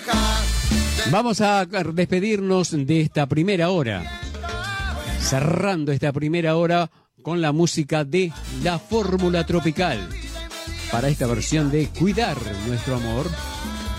Vamos a despedirnos de esta primera hora, cerrando esta primera hora con la música de La Fórmula Tropical, para esta versión de Cuidar Nuestro Amor.